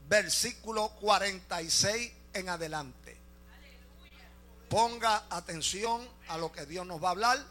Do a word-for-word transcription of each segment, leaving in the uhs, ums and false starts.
versículo cuarenta y seis en adelante. Ponga atención a lo que Dios nos va a hablar.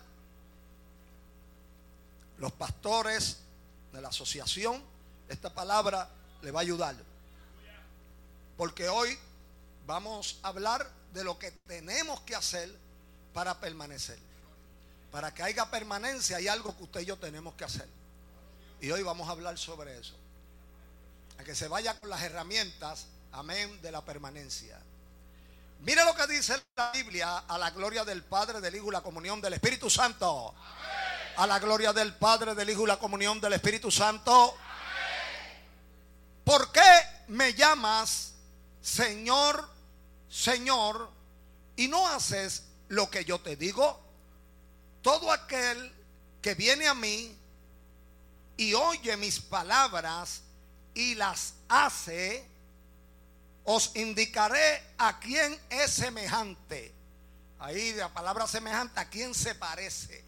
Los pastores de la asociación, esta palabra le va a ayudar. Porque hoy vamos a hablar de lo que tenemos que hacer para permanecer. Para que haya permanencia hay algo que usted y yo tenemos que hacer. Y hoy vamos a hablar sobre eso. A que se vaya con las herramientas, amén, de la permanencia. Mire lo que dice la Biblia, a la gloria del Padre, del Hijo y la comunión del Espíritu Santo. Amén. A la gloria del Padre, del Hijo y la comunión del Espíritu Santo. Amén. ¿Por qué me llamas Señor, Señor, y no haces lo que yo te digo? Todo aquel que viene a mí y oye mis palabras y las hace, os indicaré a quién es semejante. Ahí la palabra semejante, ¿a quién se parece?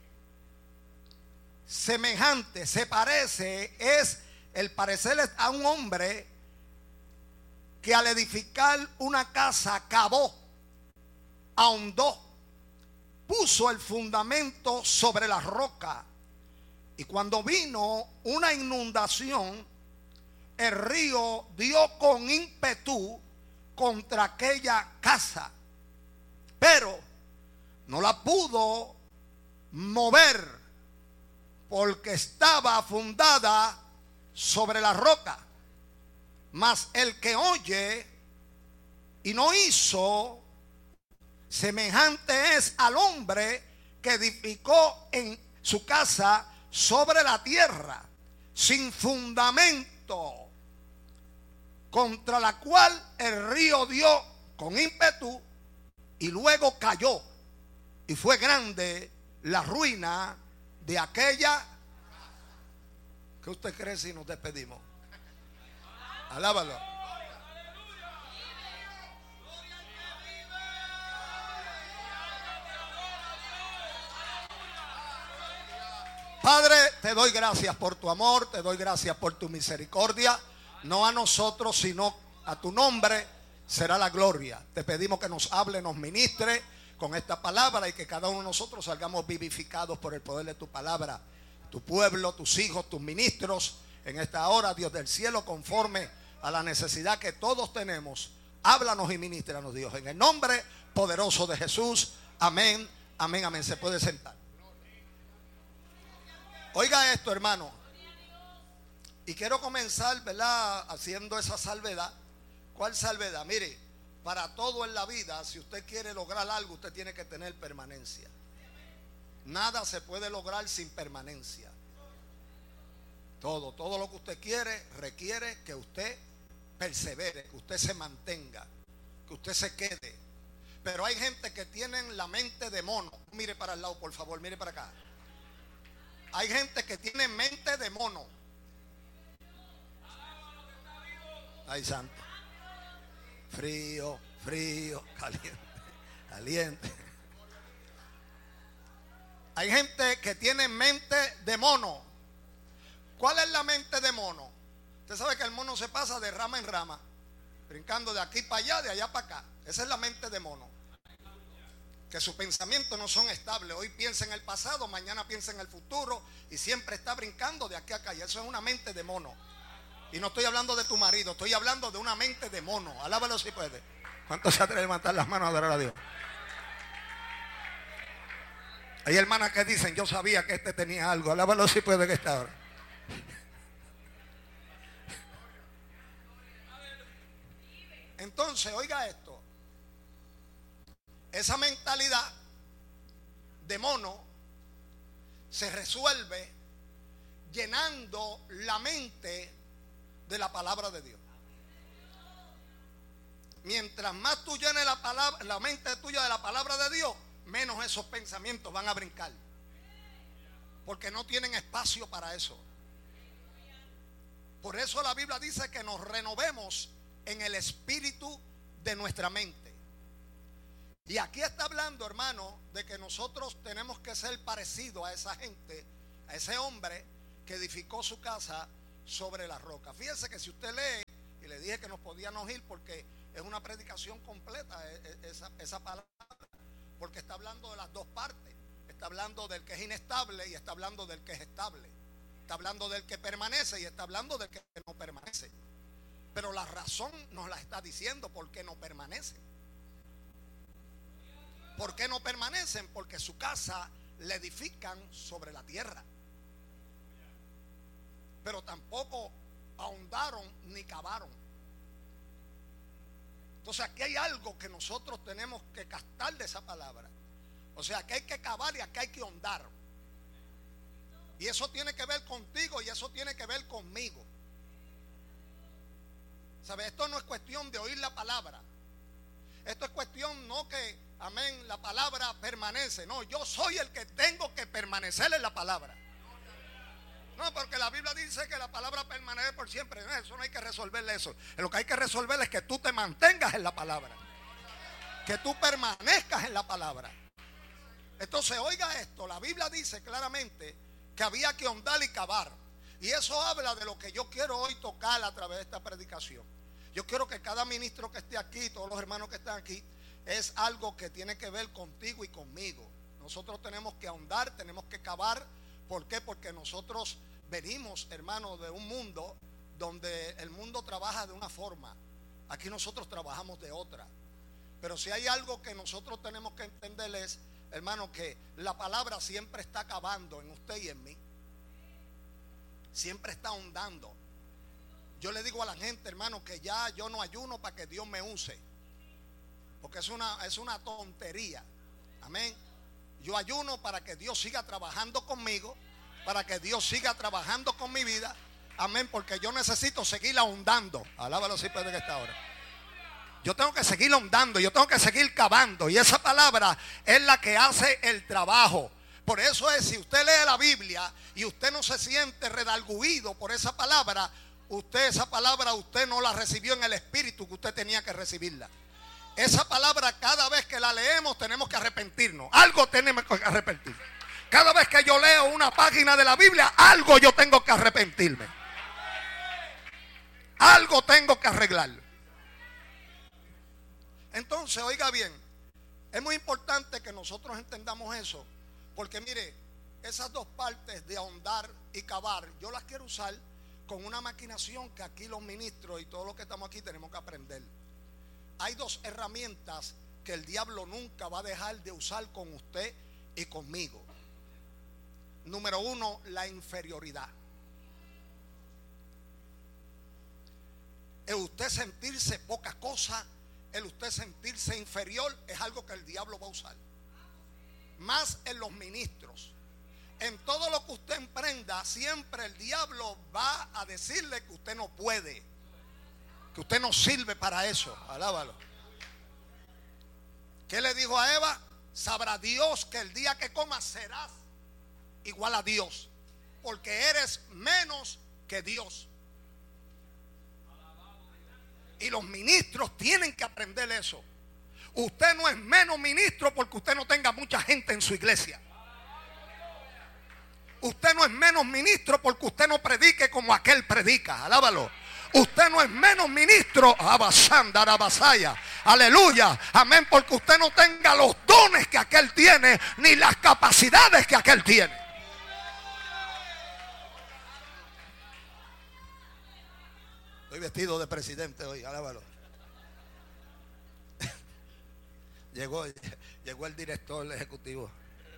Semejante, se parece, es el parecer a un hombre que al edificar una casa cavó, ahondó, puso el fundamento sobre la roca, y cuando vino una inundación, el río dio con ímpetu contra aquella casa, pero no la pudo mover porque estaba fundada sobre la roca. Mas el que oye y no hizo, semejante es al hombre que edificó en su casa sobre la tierra, sin fundamento, contra la cual el río dio con ímpetu y luego cayó, y fue grande la ruina de aquella. ¿Qué usted cree si nos despedimos? Alábalo. Padre, te doy gracias por tu amor, te doy gracias por tu misericordia. No a nosotros, sino a tu nombre será la gloria. Te pedimos que nos hable, nos ministre con esta palabra y que cada uno de nosotros salgamos vivificados por el poder de tu palabra. Tu pueblo, tus hijos, tus ministros, en esta hora, Dios del cielo, conforme a la necesidad que todos tenemos, háblanos y ministranos, Dios, en el nombre poderoso de Jesús. Amén, amén, amén. Se puede sentar. Oiga esto, hermano. Y quiero comenzar, ¿verdad?, haciendo esa salvedad. ¿Cuál salvedad? Mire, para todo en la vida, si usted quiere lograr algo, usted tiene que tener permanencia. Nada se puede lograr sin permanencia. Todo, todo lo que usted quiere requiere que usted persevere, que usted se mantenga, que usted se quede. Pero hay gente que tienen la mente de mono. Mire para el lado, por favor, mire para acá. Hay gente que tiene mente de mono. Ay, santo. Frío, frío, caliente, caliente. Hay gente que tiene mente de mono. ¿Cuál es la mente de mono? Usted sabe que el mono se pasa de rama en rama, brincando de aquí para allá, de allá para acá. Esa es la mente de mono. Que sus pensamientos no son estables. Hoy piensa en el pasado, mañana piensa en el futuro y siempre está brincando de aquí a acá. Y eso es una mente de mono. Y no estoy hablando de tu marido, estoy hablando de una mente de mono. Alábalo si puede. ¿Cuántos se atreven a levantar las manos a adorar a Dios? Hay hermanas que dicen, yo sabía que este tenía algo. Alábalo si puede, que está ahora. Entonces, oiga esto. Esa mentalidad de mono se resuelve llenando la mente de la palabra de Dios. Mientras más tú llenes la palabra, la mente tuya de la palabra de Dios, menos esos pensamientos van a brincar, porque no tienen espacio para eso. Por eso la Biblia dice que nos renovemos en el espíritu de nuestra mente. Y aquí está hablando, hermano, de que nosotros tenemos que ser parecidos a esa gente, a ese hombre que edificó su casa sobre la roca. Fíjense que si usted lee, y le dije dije que nos podíamos ir porque es una predicación completa esa, esa palabra, porque está hablando de las dos partes. Está hablando del que es inestable y está hablando del que es estable. Está hablando del que permanece y está hablando del que no permanece. Pero la razón nos la está diciendo por qué no permanece. ¿Por qué no permanecen? Porque su casa la edifican sobre la tierra. Pero tampoco ahondaron ni cavaron. Entonces aquí hay algo que nosotros tenemos que captar de esa palabra. O sea, que hay que cavar y aquí hay que ahondar. Y eso tiene que ver contigo y eso tiene que ver conmigo. ¿Sabes? Esto no es cuestión de oír la palabra. Esto es cuestión no que, amén, la palabra permanece. No, yo soy el que tengo que permanecer en la palabra. No, porque la Biblia dice que la palabra permanece por siempre. No, eso no hay que resolverle eso. Lo que hay que resolver es que tú te mantengas en la palabra. Que tú permanezcas en la palabra. Entonces, oiga esto, la Biblia dice claramente que había que ahondar y cavar. Y eso habla de lo que yo quiero hoy tocar a través de esta predicación. Yo quiero que cada ministro que esté aquí, todos los hermanos que están aquí, es algo que tiene que ver contigo y conmigo. Nosotros tenemos que ahondar, tenemos que cavar. ¿Por qué? Porque nosotros venimos, hermanos, de un mundo donde el mundo trabaja de una forma. Aquí nosotros trabajamos de otra. Pero si hay algo que nosotros tenemos que entender es, hermano, que la palabra siempre está cavando en usted y en mí. Siempre está ahondando. Yo le digo a la gente, hermano, que ya yo no ayuno para que Dios me use. Porque es una, es una tontería. Amén. Yo ayuno para que Dios siga trabajando conmigo, para que Dios siga trabajando con mi vida. Amén, porque yo necesito seguir ahondando. Alábalo si puede que está ahora. Yo tengo que seguir ahondando, yo tengo que seguir cavando. Y esa palabra es la que hace el trabajo. Por eso es, si usted lee la Biblia y usted no se siente redarguido por esa palabra, usted esa palabra usted no la recibió en el espíritu que usted tenía que recibirla. Esa palabra cada vez que la leemos tenemos que arrepentirnos. Algo tenemos que arrepentir. Cada vez que yo leo una página de la Biblia, algo yo tengo que arrepentirme. Algo tengo que arreglar. Entonces, oiga bien, es muy importante que nosotros entendamos eso. Porque mire, esas dos partes de ahondar y cavar, yo las quiero usar con una maquinación que aquí los ministros y todos los que estamos aquí tenemos que aprender. Hay dos herramientas que el diablo nunca va a dejar de usar con usted y conmigo. Número uno, la inferioridad. El usted sentirse poca cosa, el usted sentirse inferior, es algo que el diablo va a usar. Más en los ministros. En todo lo que usted emprenda, siempre el diablo va a decirle que usted no puede, que usted no sirve para eso. Alábalo. ¿Qué le dijo a Eva? Sabrá Dios que el día que comas serás igual a Dios, porque eres menos que Dios. Y los ministros tienen que aprender eso. Usted no es menos ministro porque usted no tenga mucha gente en su iglesia. Usted no es menos ministro porque usted no predique como aquel predica. Alábalo. Usted no es menos ministro, aleluya, amén, porque usted no tenga los dones que aquel tiene, ni las capacidades que aquel tiene. Estoy vestido de presidente hoy, alábalo. Llegó, llegó el director ejecutivo.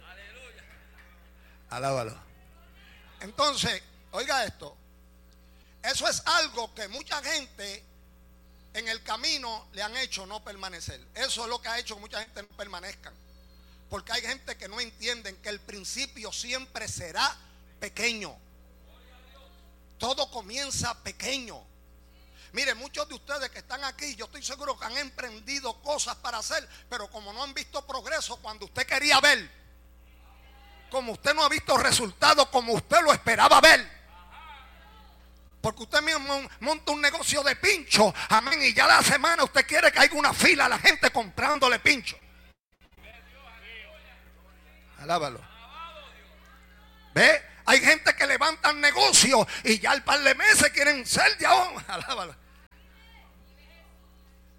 Alábalo. Entonces, oiga esto. Eso es algo que mucha gente en el camino le han hecho no permanecer. Eso es lo que ha hecho que mucha gente no permanezcan. Porque hay gente que no entienden que el principio siempre será pequeño. Todo comienza pequeño. Mire, muchos de ustedes que están aquí, yo estoy seguro que han emprendido cosas para hacer, pero como no han visto progreso cuando usted quería ver, como usted no ha visto resultados como usted lo esperaba ver. Porque usted mismo monta un negocio de pincho, amén, y ya la semana usted quiere que haya una fila a la gente comprándole pincho. Alábalo. ¿Ve? Hay gente que levantan negocios y ya al par de meses quieren ser ya. Alábalo.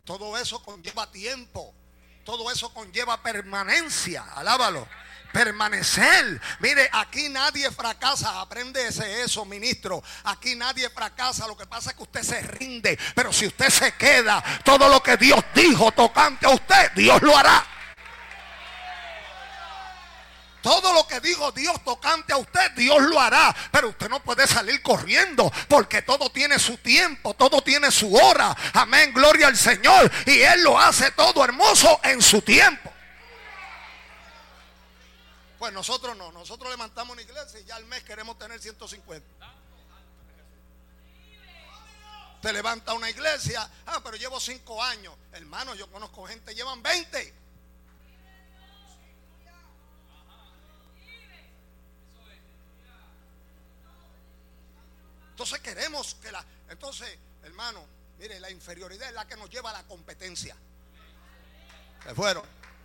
Todo eso conlleva tiempo. Todo eso conlleva permanencia. Alábalo. Permanecer. Mire, aquí nadie fracasa. Apréndese eso, ministro. Aquí nadie fracasa. Lo que pasa es que usted se rinde. Pero si usted se queda, todo lo que Dios dijo tocante a usted, Dios lo hará. Todo lo que dijo Dios tocante a usted, Dios lo hará. Pero usted no puede salir corriendo, porque todo tiene su tiempo, todo tiene su hora. Amén, gloria al Señor. Y Él lo hace todo hermoso en su tiempo. Pues nosotros no, nosotros levantamos una iglesia y ya al mes queremos tener ciento cincuenta. Te levanta una iglesia, ah, pero llevo cinco años. Hermano, yo conozco gente, llevan veinte. Entonces queremos que la... Entonces, hermano, mire, la inferioridad es la que nos lleva a la competencia. Se fueron.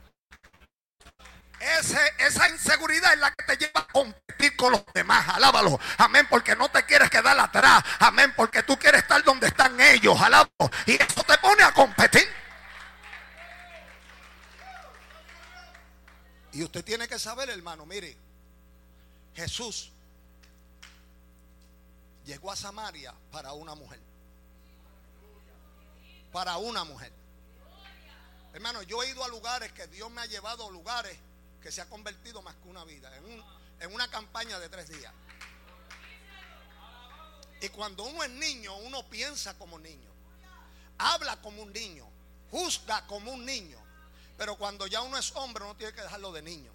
Ese, esa inseguridad es la que te lleva a competir con los demás. Alábalo. Amén, porque no te quieres quedar atrás. Amén, porque tú quieres estar donde están ellos. Alábalo. Y eso te pone a competir. Y usted tiene que saber, hermano, mire, Jesús llegó a Samaria para una mujer. Para una mujer. Hermano, yo he ido a lugares que Dios me ha llevado a lugares que se ha convertido más que una vida. En, un, en una campaña de tres días. Y cuando uno es niño, uno piensa como niño. Habla como un niño. Juzga como un niño. Pero cuando ya uno es hombre, uno tiene que dejarlo de niño.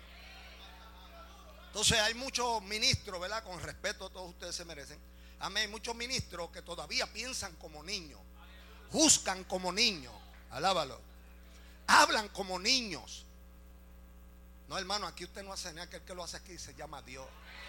Entonces hay muchos ministros, ¿verdad? Con respeto, todos ustedes se merecen. Amén. Muchos ministros que todavía piensan como niños. Juzgan como niños. Alábalo. Hablan como niños. No, hermano, aquí usted no hace nada. Aquel que lo hace aquí se llama Dios.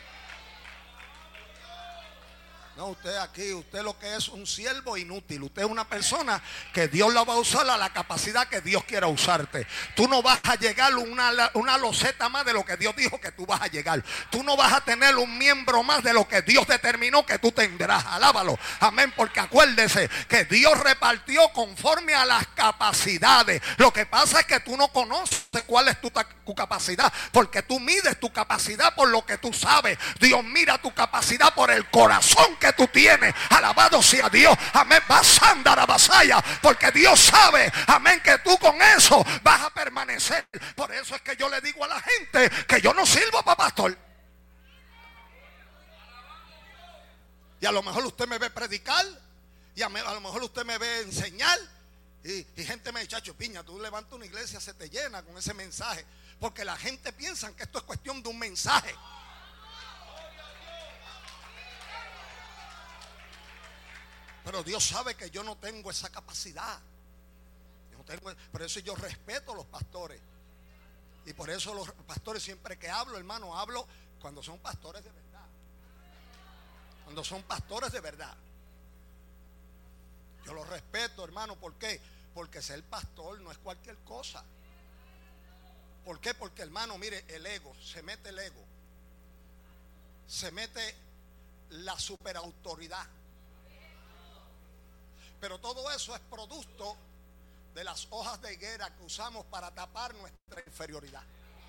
No, usted aquí, usted lo que es un siervo inútil. Usted es una persona que Dios la va a usar a la capacidad que Dios quiera usarte. Tú no vas a llegar una, una loseta más de lo que Dios dijo que tú vas a llegar. Tú no vas a tener un miembro más de lo que Dios determinó que tú tendrás. Alábalo. Amén, porque acuérdese que Dios repartió conforme a las capacidades. Lo que pasa es que tú no conoces cuál es tu, tu capacidad, porque tú mides tu capacidad por lo que tú sabes. Dios mira tu capacidad por el corazón que tú tienes. Alabado sea Dios. Amén. Vas a andar a vasalla, porque Dios sabe, amén, que tú con eso vas a permanecer. Por eso es que yo le digo a la gente que yo no sirvo para pastor. Y a lo mejor usted me ve predicar, y a, me, a lo mejor usted me ve enseñar, y, y gente me dice, chacho, piña, tú levantas una iglesia, se te llena con ese mensaje, porque la gente piensa que esto es cuestión de un mensaje. Pero Dios sabe que yo no tengo esa capacidad. No tengo, por eso yo respeto a los pastores. Y por eso los pastores, siempre que hablo, hermano, hablo cuando son pastores de verdad. Cuando son pastores de verdad. Yo los respeto, hermano. ¿Por qué? Porque ser pastor no es cualquier cosa. ¿Por qué? Porque, hermano, mire, el ego, se mete el ego. Se mete la superautoridad. Pero todo eso es producto de las hojas de higuera que usamos para tapar nuestra inferioridad.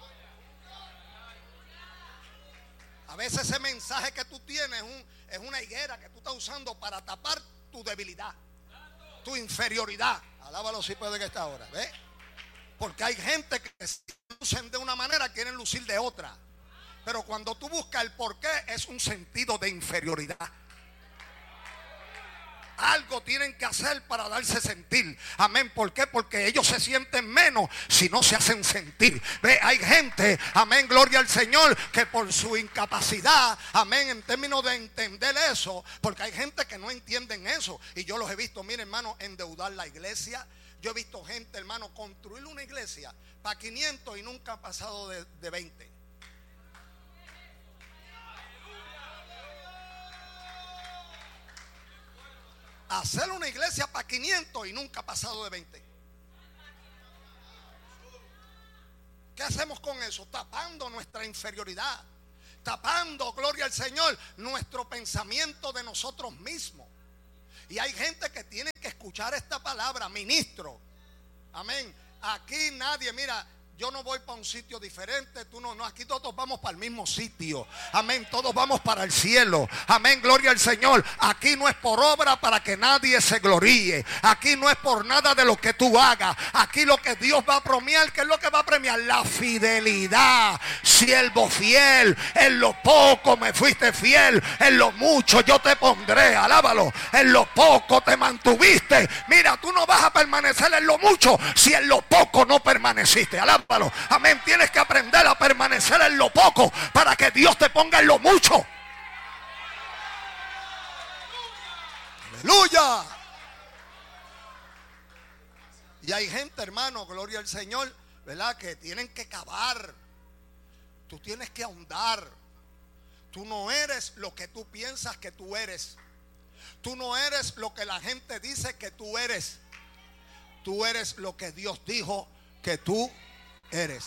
A veces ese mensaje que tú tienes es, un, es una higuera que tú estás usando para tapar tu debilidad, tu inferioridad. Alábalo si puede que esta hora, ¿ves? Porque hay gente que se lucen de una manera, quieren lucir de otra. Pero cuando tú buscas el porqué, es un sentido de inferioridad. Algo tienen que hacer para darse sentir. Amén. ¿Por qué? Porque ellos se sienten menos si no se hacen sentir. Ve, hay gente, amén, gloria al Señor, que por su incapacidad, amén, en términos de entender eso, porque hay gente que no entienden eso. Y yo los he visto, miren, hermano, endeudar la iglesia. Yo he visto gente, hermano, construir una iglesia para quinientos y nunca ha pasado de, de veinte. Hacer una iglesia para quinientos y nunca ha pasado de veinte. ¿Qué hacemos con eso? Tapando nuestra inferioridad, tapando, gloria al Señor, nuestro pensamiento de nosotros mismos. Y hay gente que tiene que escuchar esta palabra, ministro. Amén. Aquí nadie, mira, yo no voy para un sitio diferente, tú no, no, aquí todos vamos para el mismo sitio. Amén, todos vamos para el cielo. Amén, gloria al Señor. Aquí no es por obra para que nadie se gloríe. Aquí no es por nada de lo que tú hagas. Aquí lo que Dios va a premiar, ¿qué es lo que va a premiar? La fidelidad. Siervo fiel, en lo poco me fuiste fiel, en lo mucho yo te pondré, alábalo. En lo poco te mantuviste. Mira, tú no vas a permanecer en lo mucho si en lo poco no permaneciste, alábalo. Amén, tienes que aprender a permanecer en lo poco para que Dios te ponga en lo mucho. Aleluya. Y hay gente, hermano, gloria al Señor, ¿verdad? Que tienen que cavar. Tú tienes que ahondar. Tú no eres lo que tú piensas que tú eres. Tú no eres lo que la gente dice que tú eres. Tú eres lo que Dios dijo que tú eres.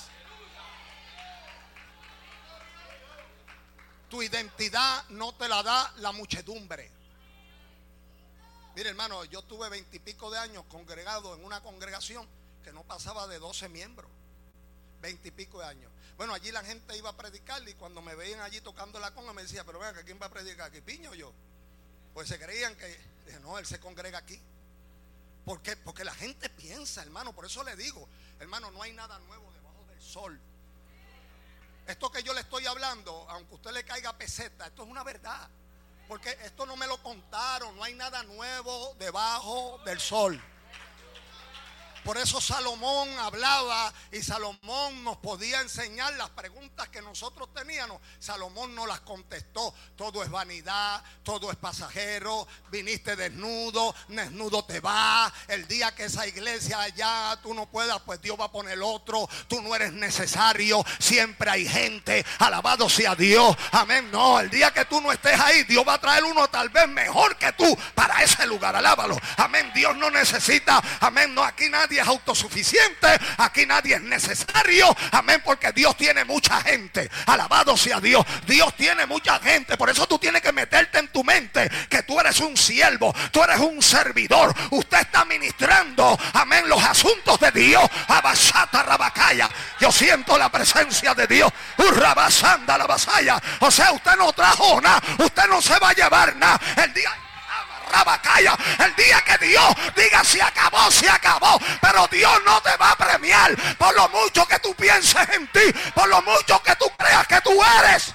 Tu identidad no te la da la muchedumbre. Mire, hermano, yo tuve veintipico de años congregado en una congregación que no pasaba de doce miembros. Veintipico de años. Bueno, allí la gente iba a predicar y cuando me veían allí tocando la conga me decía, pero venga, ¿quién va a predicar aquí? ¿Piño o yo? Pues se creían que, dije, no, él se congrega aquí. ¿Por qué? Porque la gente piensa, hermano. Por eso le digo, hermano, no hay nada nuevo debajo del sol. Esto que yo le estoy hablando, aunque a usted le caiga peseta, esto es una verdad. Porque esto no me lo contaron. No hay nada nuevo debajo del sol. Por eso Salomón hablaba y Salomón nos podía enseñar las preguntas que nosotros teníamos. Salomón no las contestó. Todo es vanidad, todo es pasajero. Viniste desnudo, desnudo te va. El día que esa iglesia ya tú no puedas, pues Dios va a poner otro. Tú no eres necesario. Siempre hay gente. Alabado sea Dios. Amén. No, el día que tú no estés ahí, Dios va a traer uno tal vez mejor que tú para ese lugar. Alábalo. Amén. Dios no necesita. Amén. No, aquí nadie es autosuficiente, aquí nadie es necesario, amén, porque Dios tiene mucha gente, alabado sea Dios, Dios tiene mucha gente. Por eso tú tienes que meterte en tu mente que tú eres un siervo, tú eres un servidor, usted está ministrando, amén, los asuntos de Dios. Abasata rabacaya, yo siento la presencia de Dios. Urrabasanda la vasalla, o sea, usted no trajo nada, usted no se va a llevar nada. El día Rabacaya, el día que Dios diga se acabó, se acabó, pero Dios no te va a premiar por lo mucho que tú pienses en ti, por lo mucho que tú creas que tú eres.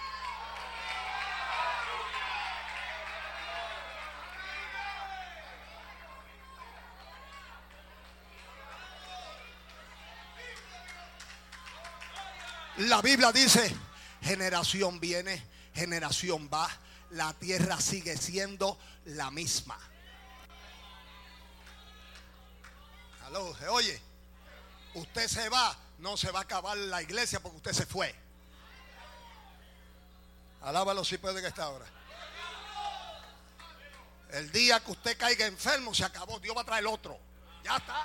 La Biblia dice, generación viene, generación va, la tierra sigue siendo la misma. Aló, oye, usted se va, no se va a acabar la iglesia porque usted se fue. Alábalo si puede que está ahora. El día que usted caiga enfermo se acabó, Dios va a traer otro. Ya está.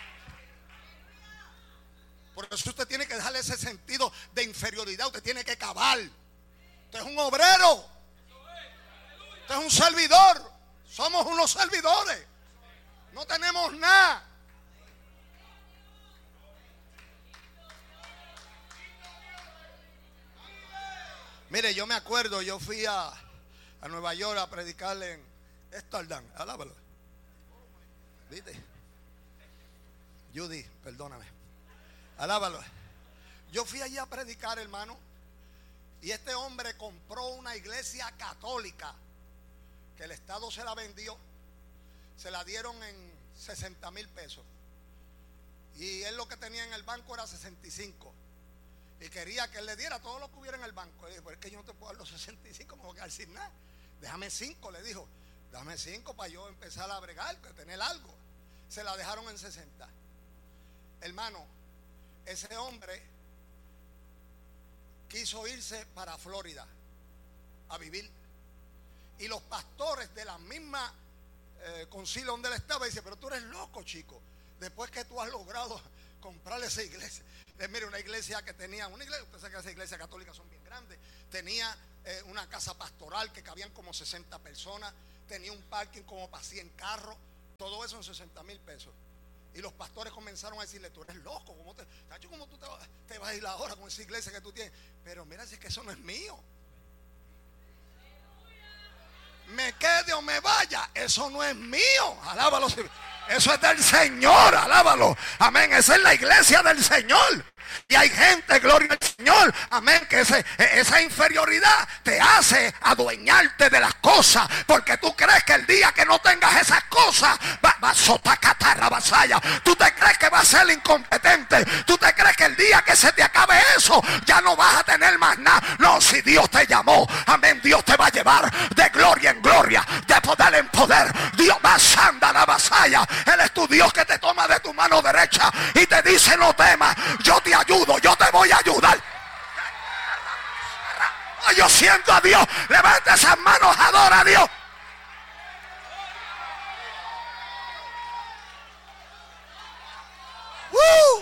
Por eso usted tiene que dejarle ese sentido de inferioridad. Usted tiene que cavar. Usted es un obrero. Usted es un servidor. Somos unos servidores. No tenemos nada. Mire, yo me acuerdo, yo fui a, a Nueva York a predicarle en Amsterdam. Alábalo. ¿Viste? Judy, perdóname. Alábalo. Yo fui allí a predicar, hermano. Y este hombre compró una iglesia católica que el Estado se la vendió. Se la dieron en sesenta mil pesos. Y él lo que tenía en el banco era sesenta y cinco. Y quería que él le diera todo lo que hubiera en el banco. Le dije, pero es que yo no te puedo dar los sesenta y cinco, me voy a quedar sin nada. Déjame cinco, le dijo. Dame cinco para yo empezar a bregar, para tener algo. Se la dejaron en sesenta. Hermano, ese hombre quiso irse para Florida a vivir. Y los pastores de la misma eh, concilio donde él estaba dicen, pero tú eres loco, chico. Después que tú has logrado comprarle esa iglesia. Eh, mire, una iglesia que tenía, una iglesia, usted sabe que esas iglesias católicas son bien grandes. Tenía eh, una casa pastoral que cabían como sesenta personas. tenía un parking como para cien carros, todo eso en sesenta mil pesos. Y los pastores comenzaron a decirle: tú eres loco, ¿cómo, te, ¿cómo tú te, te vas a ir ahora con esa iglesia que tú tienes? Pero mira, si es que eso no es mío. Me quede o me vaya, eso no es mío. Alábalo. Eso es del Señor, alábalo. Amén. Esa es la iglesia del Señor. Y hay gente, gloria al Señor, amén, que ese, esa inferioridad te hace adueñarte de las cosas, porque tú crees que el día que no tengas esas cosas va, va a sotacatar la vasalla. Tú te crees que vas a ser incompetente. Tú te crees que el día que se te acabe eso ya no vas a tener más nada. No, si Dios te llamó, amén, Dios te va a llevar de gloria en gloria, de poder en poder. Dios va a sandar la vasalla. Él es tu Dios que te toma de tu mano derecha y te dice: no temas, yo te ayudo, yo te voy a ayudar. Yo siento a Dios. Levanta esas manos, adora a Dios. ¡Uh!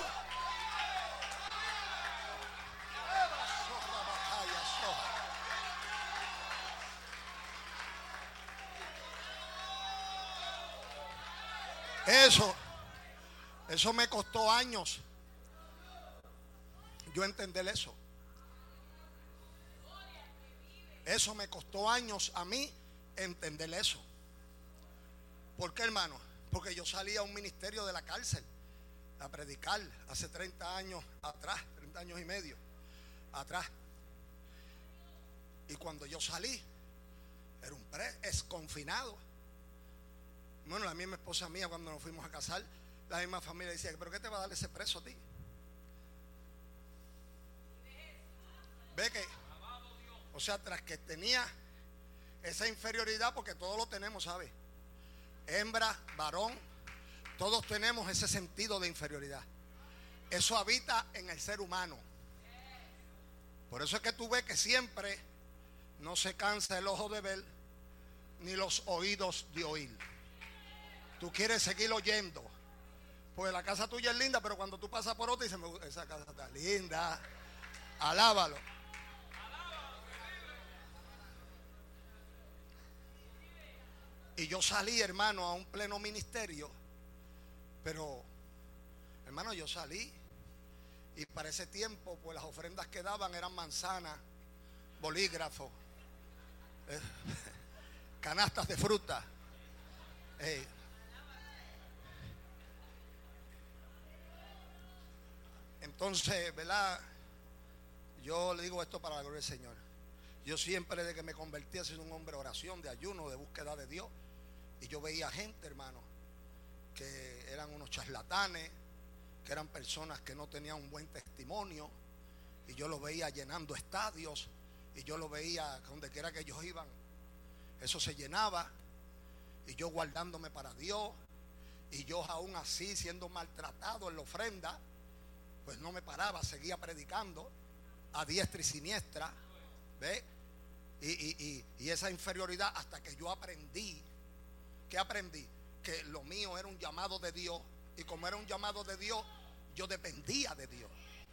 Eso, eso me costó años yo entender eso. Eso me costó años a mí entender eso. ¿Por qué, hermano? Porque yo salí a un ministerio de la cárcel a predicar hace treinta años atrás, treinta años y medio atrás. Y cuando yo salí, era un pre exconfinado. Bueno, la misma esposa mía, cuando nos fuimos a casar, la misma familia decía: ¿pero qué te va a dar ese preso a ti? Ve que, o sea, tras que tenía esa inferioridad, porque todos lo tenemos, ¿sabes? Hembra, varón, todos tenemos ese sentido de inferioridad. Eso habita en el ser humano. Por eso es que tú ves que siempre no se cansa el ojo de ver, ni los oídos de oír. Tú quieres seguir oyendo, pues la casa tuya es linda, pero cuando tú pasas por otra dices: esa casa está linda. Alábalo. Y yo salí, hermano, a un pleno ministerio. Pero, hermano, yo salí. Y para ese tiempo, pues las ofrendas que daban eran manzanas, bolígrafos, eh, canastas de fruta. Eh, entonces, ¿verdad? Yo le digo esto para la gloria del Señor. Yo siempre, desde que me convertí, he sido un hombre de oración, de ayuno, de búsqueda de Dios. Y yo veía gente, hermano, que eran unos charlatanes, que eran personas que no tenían un buen testimonio. Y yo los veía llenando estadios. Y yo los veía donde quiera que ellos iban, eso se llenaba. Y yo guardándome para Dios. Y yo aún así siendo maltratado en la ofrenda, pues no me paraba, seguía predicando a diestra y siniestra. ¿Ve? Y, y, y, y esa inferioridad, hasta que yo aprendí. ¿Qué aprendí? Que lo mío era un llamado de Dios. Y como era un llamado de Dios, yo dependía de Dios.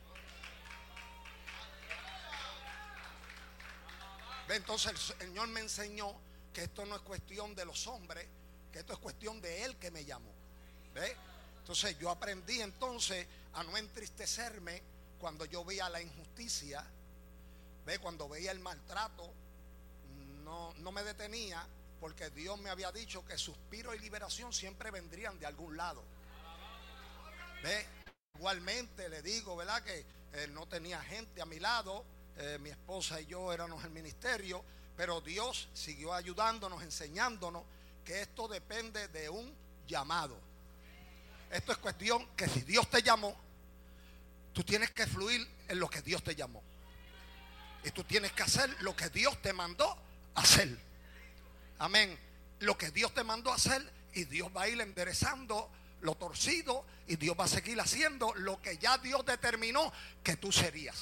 ¿Ve? Entonces el Señor me enseñó que esto no es cuestión de los hombres, que esto es cuestión de Él que me llamó. ¿Ve? Entonces yo aprendí entonces a no entristecerme cuando yo veía la injusticia. ¿Ve? Cuando veía el maltrato, no, no me detenía, porque Dios me había dicho que suspiro y liberación siempre vendrían de algún lado. ¿Ve? Igualmente le digo, ¿verdad? Que eh, no tenía gente a mi lado, eh, mi esposa y yo éramos el ministerio, pero Dios siguió ayudándonos, enseñándonos que esto depende de un llamado. Esto es cuestión que si Dios te llamó, tú tienes que fluir en lo que Dios te llamó. Y tú tienes que hacer lo que Dios te mandó hacer. Amén. Lo que Dios te mandó hacer, y Dios va a ir enderezando lo torcido, y Dios va a seguir haciendo lo que ya Dios determinó que tú serías.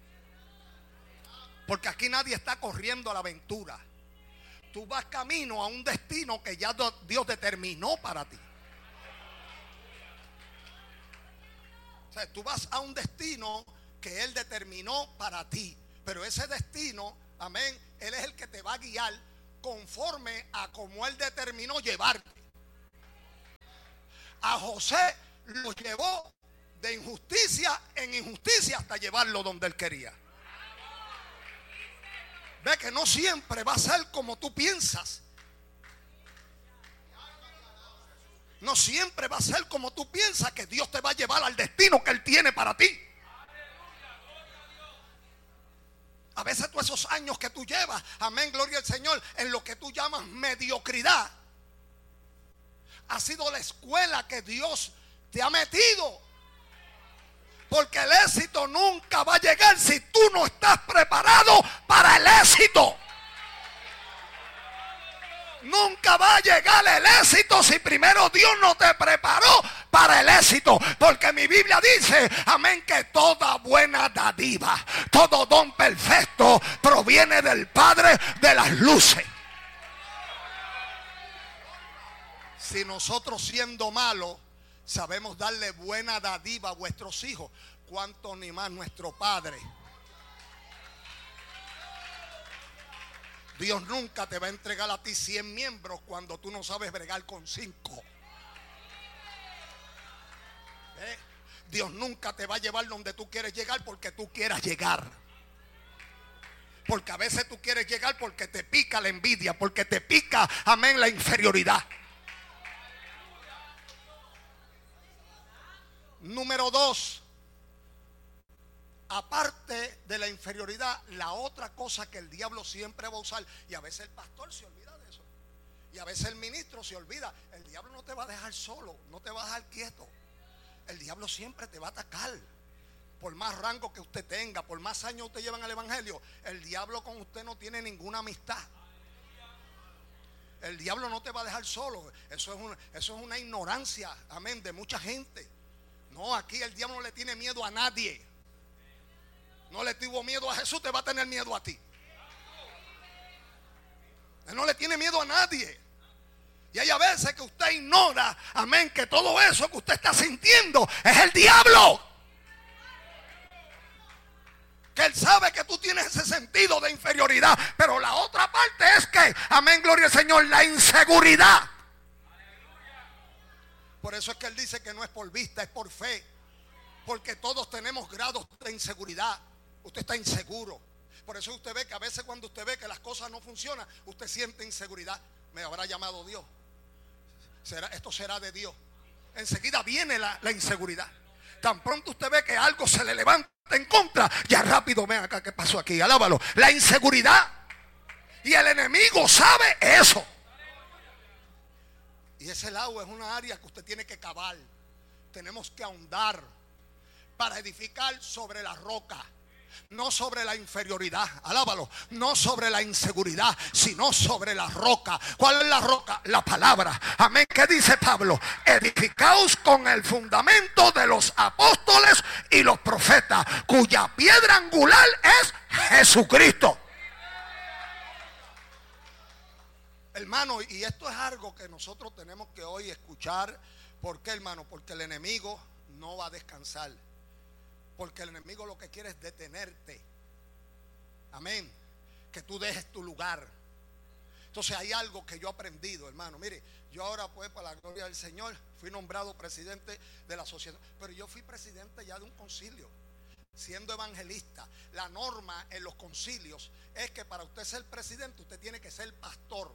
Porque aquí nadie está corriendo a la aventura. Tú vas camino a un destino que ya Dios determinó para ti. O sea, tú vas a un destino que Él determinó para ti. Pero ese destino, amén, Él es el que te va a guiar conforme a como él determinó llevarte. A José lo llevó de injusticia en injusticia hasta llevarlo donde él quería. Ve que no siempre va a ser como tú piensas. No siempre va a ser como tú piensas que Dios te va a llevar al destino que Él tiene para ti. A veces tú esos años que tú llevas, amén, gloria al Señor, en lo que tú llamas mediocridad, ha sido la escuela que Dios te ha metido. Porque el éxito nunca va a llegar si tú no estás preparado para el éxito. Nunca va a llegar el éxito si primero Dios no te preparó para el éxito. Porque mi Biblia dice, amén, que toda buena dádiva, todo don perfecto proviene del Padre de las luces. Si nosotros siendo malos sabemos darle buena dádiva a vuestros hijos, ¿cuánto ni más nuestro Padre? Dios nunca te va a entregar a ti cien miembros cuando tú no sabes bregar con cinco. ¿Eh? Dios nunca te va a llevar donde tú quieres llegar porque tú quieras llegar. Porque a veces tú quieres llegar porque te pica la envidia, porque te pica, amén, la inferioridad. Número dos, aparte de la inferioridad, la otra cosa que el diablo siempre va a usar, y a veces el pastor se olvida de eso, y a veces el ministro se olvida, el diablo no te va a dejar solo, no te va a dejar quieto. El diablo siempre te va a atacar. Por más rango que usted tenga, por más años usted lleva en el evangelio, el diablo con usted no tiene ninguna amistad. El diablo no te va a dejar solo. Eso es una, eso es una ignorancia, amén, de mucha gente. No, aquí el diablo no le tiene miedo a nadie. No le tuvo miedo a Jesús, te va a tener miedo a ti. Él no le tiene miedo a nadie. Y hay a veces que usted ignora, amén, que todo eso que usted está sintiendo es el diablo. Que él sabe que tú tienes ese sentido de inferioridad. Pero la otra parte es que, amén, gloria al Señor, la inseguridad. Por eso es que él dice que no es por vista, es por fe. Porque todos tenemos grados de inseguridad. Usted está inseguro. Por eso usted ve que a veces cuando usted ve que las cosas no funcionan, usted siente inseguridad. Me habrá llamado Dios. ¿Será, esto será de Dios? Enseguida viene la, la inseguridad. Tan pronto usted ve que algo se le levanta en contra, ya rápido, ven acá, ¿qué pasó aquí? Alábalo. La inseguridad. Y el enemigo sabe eso. Y ese lado es una área que usted tiene que cavar. Tenemos que ahondar para edificar sobre la roca. No sobre la inferioridad, alábalo. No sobre la inseguridad, sino sobre la roca. ¿Cuál es la roca? La palabra. Amén. ¿Qué dice Pablo? Edificaos con el fundamento de los apóstoles y los profetas, cuya piedra angular es Jesucristo. Hermano, y esto es algo que nosotros tenemos que hoy escuchar. ¿Por qué, hermano? Porque el enemigo no va a descansar. Porque el enemigo lo que quiere es detenerte. Amén. Que tú dejes tu lugar. Entonces hay algo que yo he aprendido, hermano. Mire, yo ahora pues para la gloria del Señor fui nombrado presidente de la asociación. Pero yo fui presidente ya de un concilio, siendo evangelista. La norma en los concilios es que para usted ser presidente usted tiene que ser pastor.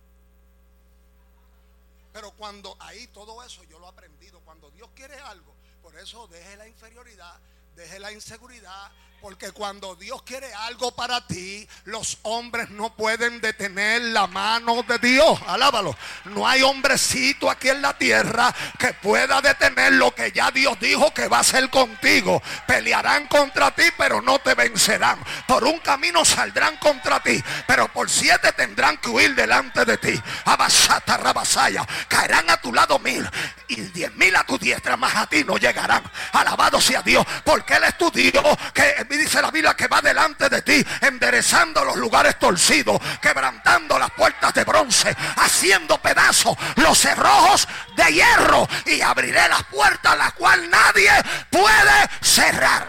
Pero cuando ahí todo eso yo lo he aprendido. Cuando Dios quiere algo, por eso deje la inferioridad, deje la inseguridad, porque cuando Dios quiere algo para ti, los hombres no pueden detener la mano de Dios. Alábalo. No hay hombrecito aquí en la tierra que pueda detener lo que ya Dios dijo que va a hacer contigo. Pelearán contra ti, pero no te vencerán. Por un camino saldrán contra ti, pero por siete tendrán que huir delante de ti. Abasata rabasaya. Caerán a tu lado mil y diez mil a tu diestra, mas a ti no llegarán. Alabado sea Dios, porque Él es tu Dios, que dice la Biblia que va delante de ti, enderezando los lugares torcidos, quebrantando las puertas de bronce, haciendo pedazos los cerrojos de hierro, y abriré las puertas las cuales nadie puede cerrar.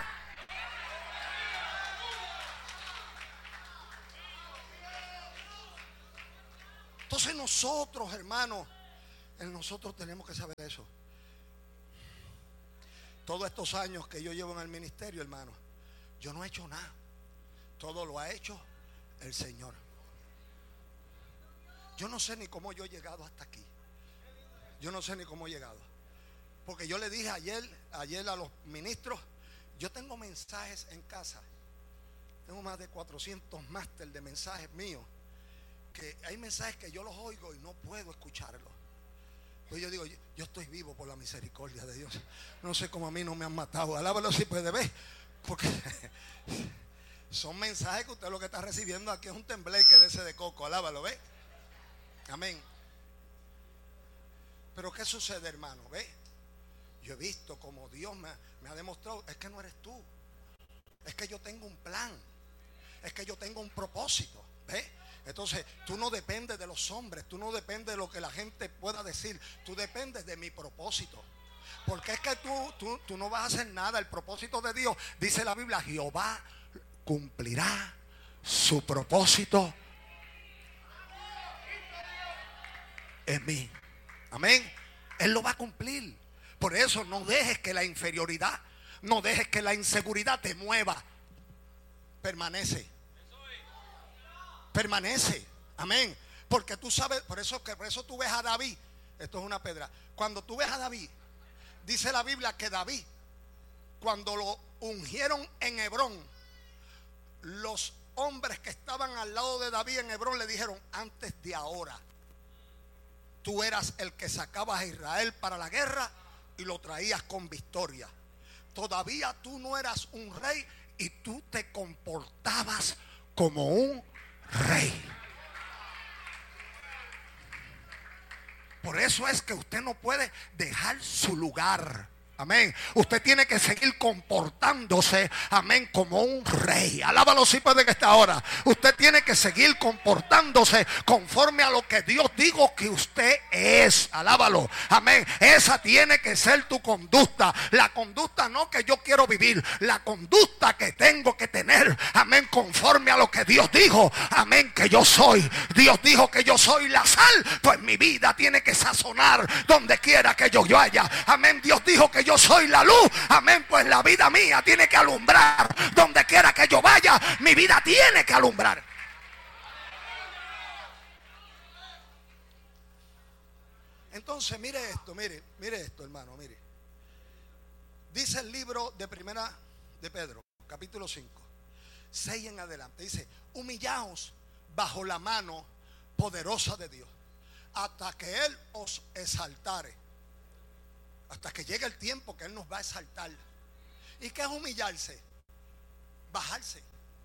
Entonces nosotros, hermanos, nosotros tenemos que saber eso. Todos estos años que yo llevo en el ministerio, hermano, yo no he hecho nada. Todo lo ha hecho el Señor. Yo no sé ni cómo yo he llegado hasta aquí. Yo no sé ni cómo he llegado. Porque yo le dije ayer, ayer a los ministros, yo tengo mensajes en casa. Tengo más de cuatrocientos máster de mensajes míos. Que hay mensajes que yo los oigo y no puedo escucharlos. Pues yo digo, yo, yo estoy vivo por la misericordia de Dios. No sé cómo a mí no me han matado. Alábalo si puede ver. Porque son mensajes que usted lo que está recibiendo aquí es un tembleque de ese de coco. Alábalo, ¿ve? Amén. Pero ¿qué sucede, hermano? ¿Ve? Yo he visto como Dios me, me ha demostrado. Es que no eres tú. Es que yo tengo un plan. Es que yo tengo un propósito. ¿Ve? Entonces tú no dependes de los hombres. Tú no dependes de lo que la gente pueda decir. Tú dependes de mi propósito. Porque es que tú, tú, tú no vas a hacer nada. El propósito de Dios, dice la Biblia, Jehová cumplirá su propósito en mí. Amén. Él lo va a cumplir. Por eso no dejes que la inferioridad, no dejes que la inseguridad te mueva. Permanece. Permanece. Amén. Porque tú sabes, por eso que por eso tú ves a David. Esto es una pedra. Cuando tú ves a David, dice la Biblia que David, cuando lo ungieron en Hebrón, los hombres que estaban al lado de David en Hebrón le dijeron: antes de ahora, tú eras el que sacabas a Israel para la guerra y lo traías con victoria. Todavía tú no eras un rey y tú te comportabas como un rey. Por eso es que usted no puede dejar su lugar. Amén. Usted tiene que seguir comportándose, amén, como un rey. Alábalo si puede que está ahora. Usted tiene que seguir comportándose conforme a lo que Dios dijo que usted es. Alábalo. Amén. Esa tiene que ser tu conducta. La conducta no que yo quiero vivir. La conducta que tengo que tener. Amén. Conforme a lo que Dios dijo. Amén. Que yo soy. Dios dijo que yo soy la sal. Pues mi vida tiene que sazonar donde quiera que yo vaya. Amén. Dios dijo que yo soy la luz, amén, pues la vida mía tiene que alumbrar donde quiera que yo vaya. Mi vida tiene que alumbrar. Entonces mire esto, mire, mire esto, hermano, mire. Dice el libro de primera de Pedro, capítulo cinco, seis en adelante, dice: humillaos bajo la mano poderosa de Dios, hasta que Él os exaltare. Hasta que llegue el tiempo que Él nos va a exaltar. ¿Y qué es humillarse? Bajarse.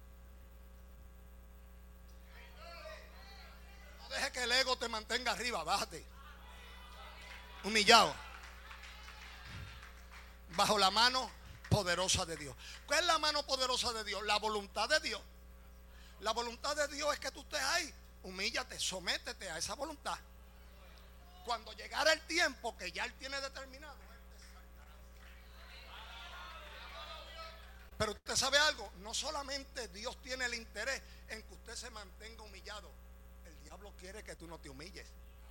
No deje que el ego te mantenga arriba, bájate. Humillado. Bajo la mano poderosa de Dios. ¿Cuál es la mano poderosa de Dios? La voluntad de Dios. La voluntad de Dios es que tú estés ahí. Humíllate, sométete a esa voluntad. Cuando llegara el tiempo que ya Él tiene determinado, Él te saltará. Pero usted sabe algo, no solamente Dios tiene el interés en que usted se mantenga humillado, el diablo quiere que tú no te humilles.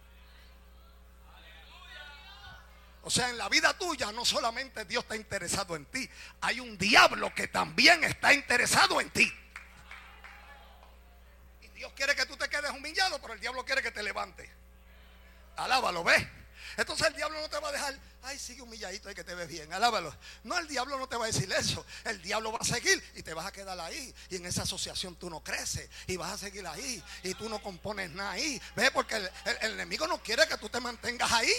O sea, en la vida tuya no solamente Dios está interesado en ti, hay un diablo que también está interesado en ti. Y Dios quiere que tú te quedes humillado, pero el diablo quiere que te levantes. Alábalo, ¿ves? Entonces el diablo no te va a dejar: ay, sigue humilladito y que te ves bien, alábalo. No, el diablo no te va a decir eso. El diablo va a seguir y te vas a quedar ahí. Y en esa asociación tú no creces y vas a seguir ahí y tú no compones nada ahí. ¿Ves? Porque el, el, el enemigo no quiere que tú te mantengas ahí.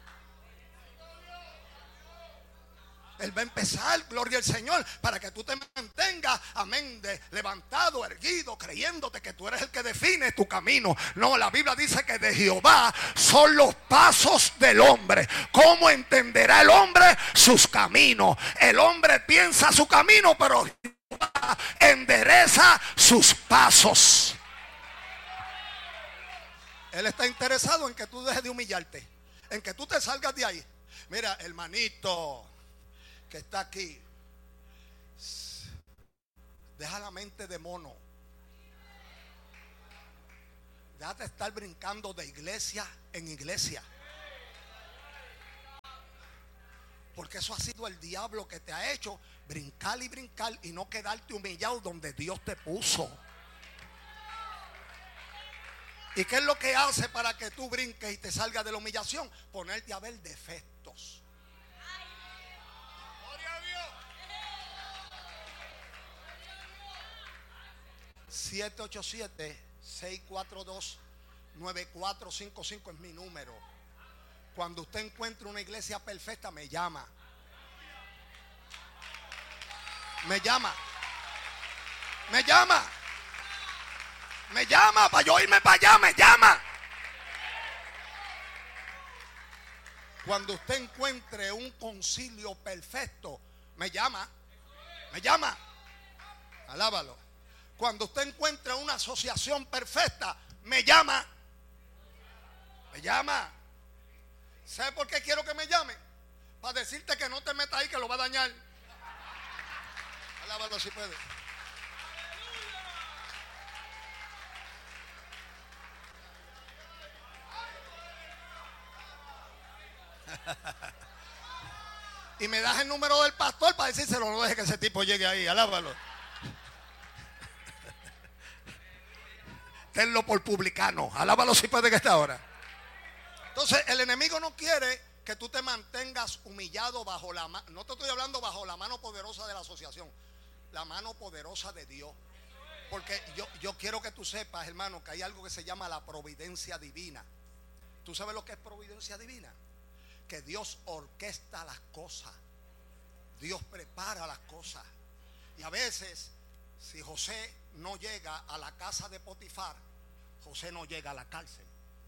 Él va a empezar, gloria al Señor, para que tú te mantengas, amén, de, levantado, erguido, creyéndote que tú eres el que define tu camino. No, la Biblia dice que de Jehová son los pasos del hombre. ¿Cómo entenderá el hombre sus caminos? El hombre piensa su camino, pero Jehová endereza sus pasos. Él está interesado en que tú dejes de humillarte, en que tú te salgas de ahí. Mira, hermanito que está aquí, deja la mente de mono, Deja de estar brincando de iglesia en iglesia. Porque eso ha sido el diablo que te ha hecho brincar y brincar y no quedarte humillado donde Dios te puso. ¿Y qué es lo que hace para que tú brinques y te salgas de la humillación? Ponerte a ver defectos. siete ocho siete, seis cuatro dos, nueve cuatro cinco cinco es mi número. Cuando usted encuentre una iglesia perfecta, me llama. Me llama. Me llama. Me llama para yo irme para allá, me llama. Cuando usted encuentre un concilio perfecto, me llama. Me llama. Alábalo. Cuando usted encuentre una asociación perfecta, me llama. Me llama. ¿Sabe por qué quiero que me llame? Para decirte que no te metas ahí, que lo va a dañar. Alábalo si puede. Y me das el número del pastor para decírselo. No deje que ese tipo llegue ahí. Alábalo. Tenlo por publicano. Alábalo si puede que está ahora. Entonces el enemigo no quiere que tú te mantengas humillado bajo la mano. No te estoy hablando bajo la mano poderosa de la asociación, la mano poderosa de Dios. Porque yo, yo quiero que tú sepas, hermano, que hay algo que se llama la providencia divina. ¿Tú sabes lo que es providencia divina? Que Dios orquesta las cosas. Dios prepara las cosas. Y a veces, si José no llega a la casa de Potifar, José no llega a la cárcel.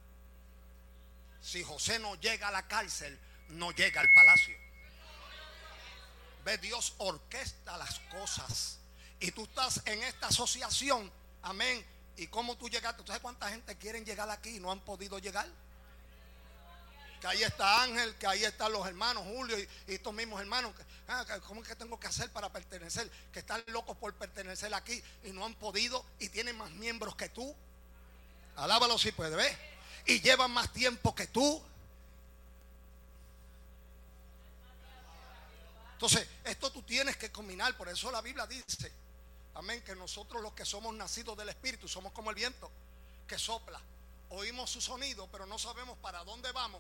Si José no llega a la cárcel, no llega al palacio. Ve, Dios orquesta las cosas. Y tú estás en esta asociación, amén. ¿Y cómo tú llegaste? ¿Tú sabes cuánta gente quieren llegar aquí y no han podido llegar? Que ahí está Ángel, que ahí están los hermanos Julio y, y estos mismos hermanos. Que, ah, ¿cómo es que tengo que hacer para pertenecer? Que están locos por pertenecer aquí y no han podido y tienen más miembros que tú. Alábalo si puede, ¿ves? Y llevan más tiempo que tú. Entonces, esto tú tienes que combinar. Por eso la Biblia dice, amén, que nosotros los que somos nacidos del Espíritu somos como el viento que sopla. Oímos su sonido, pero no sabemos para dónde vamos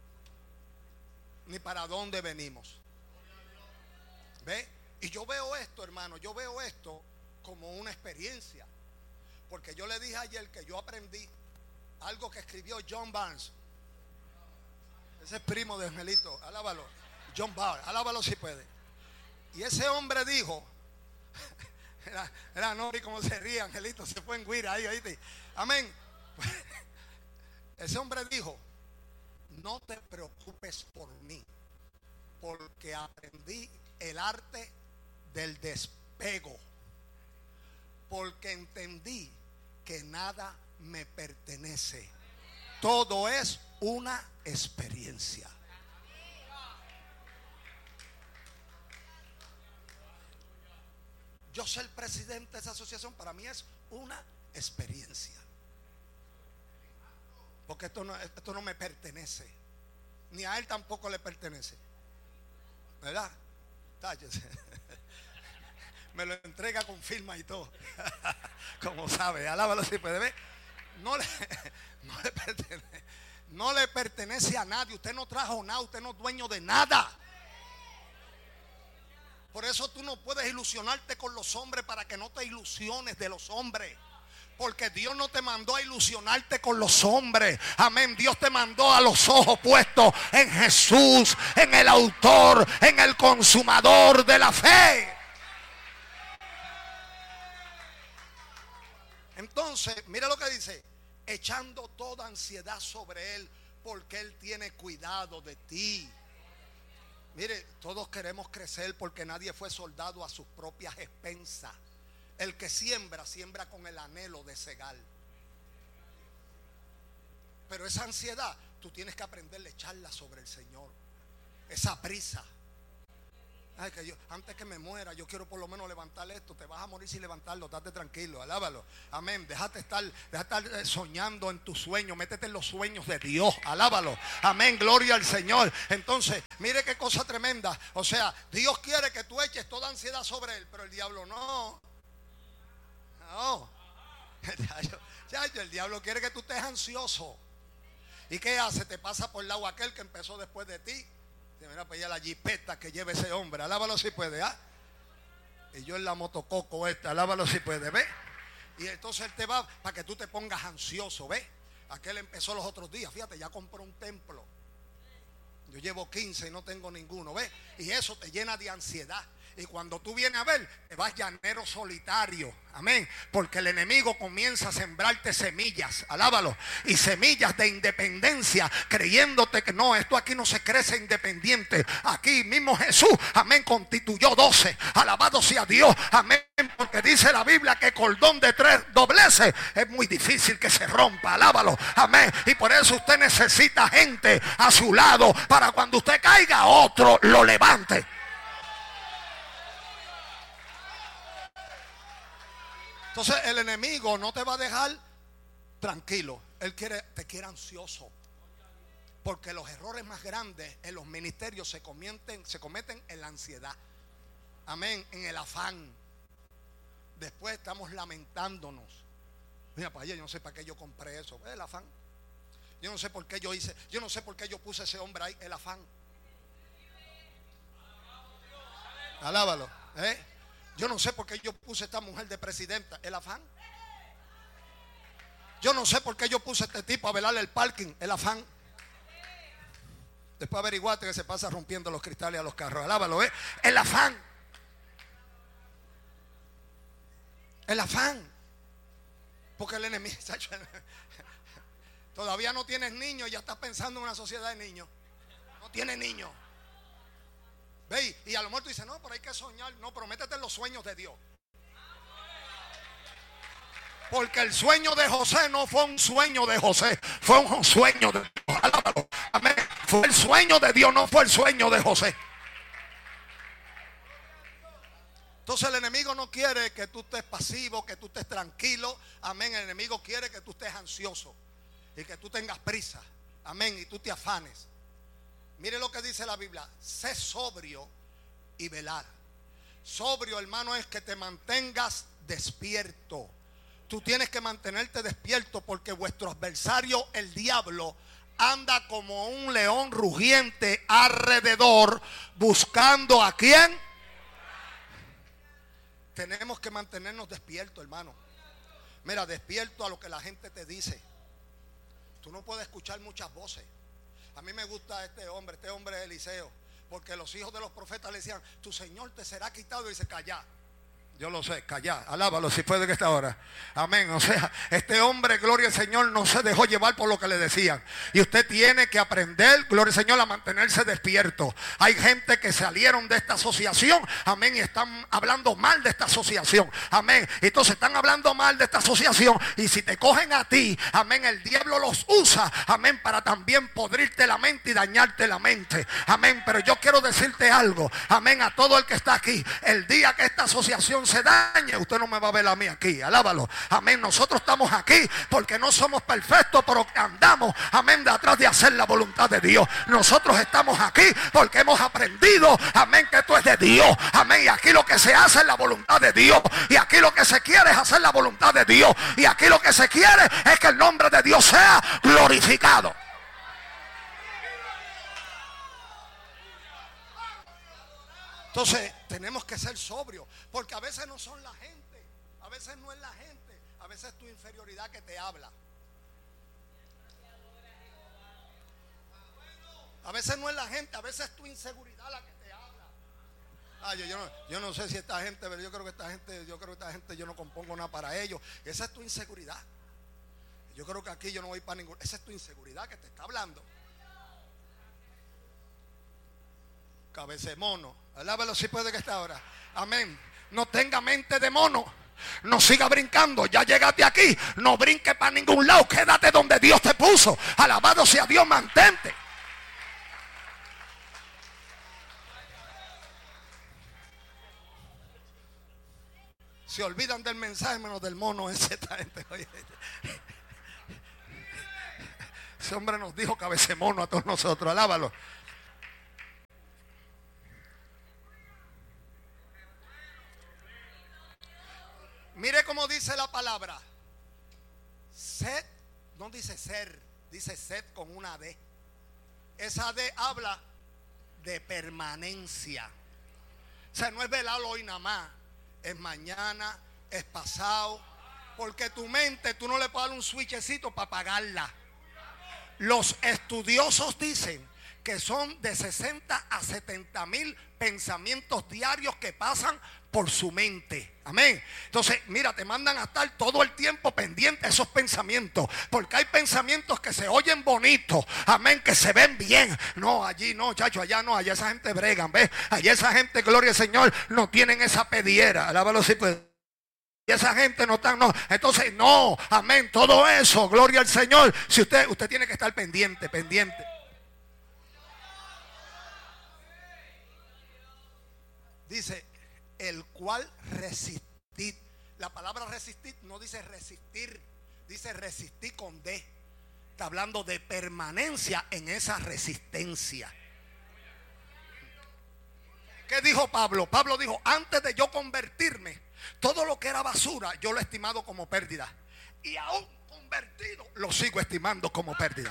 ni para dónde venimos. ¿Ve? Y yo veo esto, hermano, yo veo esto como una experiencia. Porque yo le dije ayer que yo aprendí algo que escribió John Barnes. Ese es primo de Angelito, alábalo. John Barnes, alábalo si puede. Y ese hombre dijo, era, era no, y como se ríe, Angelito, se fue en guira ahí, ahí. Amén. Ese hombre dijo, no te preocupes por mí, porque aprendí el arte del despego, porque entendí que nada me pertenece, todo es una experiencia. Yo ser presidente de esa asociación para mí es una experiencia. Porque esto no, esto no me pertenece. Ni a él tampoco le pertenece. ¿Verdad? Tállese. Me lo entrega con firma y todo. Como sabe, alábalo si puede ver. No le, no le pertenece. No le pertenece a nadie. Usted no trajo nada. Usted no es dueño de nada. Por eso tú no puedes ilusionarte con los hombres, para que no te ilusiones de los hombres. Porque Dios no te mandó a ilusionarte con los hombres. Amén. Dios te mandó a los ojos puestos en Jesús, en el autor, en el consumador de la fe. Entonces, mira lo que dice: echando toda ansiedad sobre Él, porque Él tiene cuidado de ti. Mire, todos queremos crecer, porque nadie fue soldado a sus propias expensas. El que siembra, siembra con el anhelo de segar. Pero esa ansiedad, tú tienes que aprender a echarla sobre el Señor. Esa prisa. Ay, que yo, antes que me muera, yo quiero por lo menos levantar esto. Te vas a morir sin levantarlo, date tranquilo, alábalo. Amén. Déjate estar, déjate estar soñando en tus sueños. Métete en los sueños de Dios, alábalo. Amén, gloria al Señor. Entonces, mire qué cosa tremenda. O sea, Dios quiere que tú eches toda ansiedad sobre Él, pero el diablo no. No. Ya, el diablo quiere que tú estés ansioso. ¿Y qué hace? Te pasa por el lado aquel que empezó después de ti. Mira, pues ya la jipeta que lleve ese hombre, alábalo si puede, ¿ah? Y yo en la motococo esta, alábalo si puede, ¿ve? Y entonces él te va para que tú te pongas ansioso, ¿ve? Aquel empezó los otros días, fíjate, ya compró un templo. Yo llevo quince y no tengo ninguno, ¿ve? Y eso te llena de ansiedad. Y cuando tú vienes a ver, te vas llanero solitario. Amén. Porque el enemigo comienza a sembrarte semillas. Alábalo. Y semillas de independencia. Creyéndote que no, esto aquí no se crece independiente. Aquí mismo Jesús, amén, constituyó doce. Alabado sea Dios. Amén. Porque dice la Biblia que cordón de tres dobleces es muy difícil que se rompa. Alábalo. Amén. Y por eso usted necesita gente a su lado. Para cuando usted caiga, otro lo levante. Entonces el enemigo no te va a dejar tranquilo. Él quiere, te quiere ansioso. Porque los errores más grandes en los ministerios se cometen, se cometen en la ansiedad. Amén, en el afán. Después estamos lamentándonos. Mira, para allá, yo no sé para qué yo compré eso. El afán. Yo no sé por qué yo hice, yo no sé por qué yo puse ese hombre ahí, el afán. Alábalo, ¿eh? Yo no sé por qué yo puse a esta mujer de presidenta, el afán. Yo no sé por qué yo puse a este tipo a velarle el parking, el afán. Después averiguate que se pasa rompiendo los cristales a los carros. Alábalo, ¿eh? El afán. El afán. Porque el enemigo, todavía no tienes niños y ya estás pensando en una sociedad de niños. No tienes niños. ¿Ve? Y a lo mejor tú dices, no, pero hay que soñar. No, pero métete en los sueños de Dios. Porque el sueño de José no fue un sueño de José, fue un sueño de Dios. Alábalo. Amén. Fue el sueño de Dios, no fue el sueño de José. Entonces el enemigo no quiere que tú estés pasivo, que tú estés tranquilo. Amén. El enemigo quiere que tú estés ansioso y que tú tengas prisa. Amén. Y tú te afanes. Mire lo que dice la Biblia. Sé sobrio y velar. Sobrio, hermano, es que te mantengas despierto. Tú tienes que mantenerte despierto porque vuestro adversario, el diablo, anda como un león rugiente alrededor buscando a quién. Tenemos que mantenernos despiertos, hermano. Mira, despierto a lo que la gente te dice. Tú no puedes escuchar muchas voces. A mí me gusta este hombre, este hombre es Eliseo, porque los hijos de los profetas le decían, tu Señor te será quitado, y dice, calla. Yo lo sé, calla, alábalo si puede que esta hora. Amén. O sea, este hombre, gloria al Señor, no se dejó llevar por lo que le decían. Y usted tiene que aprender, gloria al Señor, a mantenerse despierto. Hay gente que salieron de esta asociación, amén, y están hablando mal de esta asociación. Amén. Entonces están hablando mal de esta asociación. Y si te cogen a ti, amén, el diablo los usa, amén, para también podrirte la mente y dañarte la mente. Amén. Pero yo quiero decirte algo, amén, a todo el que está aquí. El día que esta asociación se dañe, usted no me va a ver a mí aquí, alábalo, amén. Nosotros estamos aquí porque no somos perfectos, pero andamos, amén, de atrás de hacer la voluntad de Dios. Nosotros estamos aquí porque hemos aprendido, amén, que esto es de Dios, amén. Y aquí lo que se hace es la voluntad de Dios, y aquí lo que se quiere es hacer la voluntad de Dios, y aquí lo que se quiere es que el nombre de Dios sea glorificado. Entonces tenemos que ser sobrios, porque a veces no son la gente, a veces no es la gente, a veces es tu inferioridad que te habla. A veces no es la gente, a veces es tu inseguridad la que te habla. Ah, yo, yo, no, yo no sé si esta gente, pero yo creo que esta gente, yo creo que esta gente yo no compongo nada para ellos. Esa es tu inseguridad. Yo creo que aquí yo no voy para ningún. Esa es tu inseguridad que te está hablando. Cabeza de mono. Alábalo si puede que está ahora. Amén. No tenga mente de mono. No siga brincando. Ya llegaste aquí. No brinque para ningún lado. Quédate donde Dios te puso. Alabado sea Dios. Mantente. Se olvidan del mensaje menos del mono ese. Esta gente, oye. Ese hombre nos dijo cabecemono a todos nosotros. Alábalo. Mire cómo dice la palabra. Sed, no dice ser, dice sed con una D. Esa D habla de permanencia. O sea, no es velarlo hoy nada más. Es mañana, es pasado. Porque tu mente, tú no le puedes dar un switchecito para apagarla. Los estudiosos dicen que son de sesenta a setenta mil pensamientos diarios que pasan por su mente. Amén. Entonces, mira, te mandan a estar todo el tiempo pendiente a esos pensamientos. Porque hay pensamientos que se oyen bonitos. Amén, que se ven bien. No, allí no, chacho, allá no. Allá esa gente bregan, ¿ves? Allá esa gente, gloria al Señor, no tienen esa pediera. Alábalo si puede. Y esa gente no está, no. Entonces, no, amén, todo eso, gloria al Señor. Si usted, usted tiene que estar pendiente, pendiente. Dice, el cual resistid. La palabra resistir no dice resistir, dice resistir con D. Está hablando de permanencia en esa resistencia. ¿Qué dijo Pablo? Pablo dijo, antes de yo convertirme, todo lo que era basura yo lo he estimado como pérdida. Y aún convertido lo sigo estimando como pérdida.